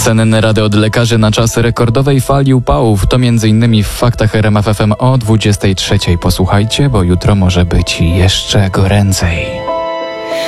Cenne rady od lekarzy na czas rekordowej fali upałów to m.in. w faktach RMF FM o 23:00. Posłuchajcie, bo jutro może być jeszcze goręcej.